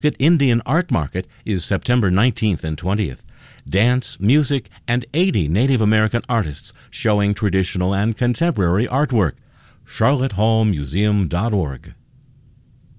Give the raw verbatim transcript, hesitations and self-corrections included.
Indian Art Market is September nineteenth and twentieth. Dance, music, and eighty Native American artists showing traditional and contemporary artwork. charlotte hall museum dot org.